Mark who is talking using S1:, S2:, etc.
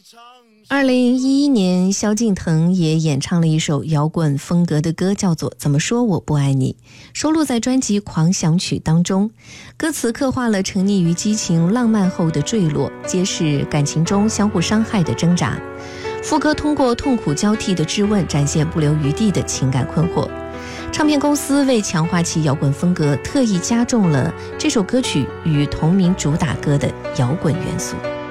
S1: 2011年，萧敬腾也演唱了一首摇滚风格的歌，叫做《怎么说我不爱你》，收录在专辑《狂想曲》当中。歌词刻画了沉溺于激情浪漫后的坠落，揭示感情中相互伤害的挣扎。副歌通过痛苦交替的质问，展现不留余地的情感困惑。唱片公司为强化其摇滚风格，特意加重了这首歌曲与同名主打歌的摇滚元素。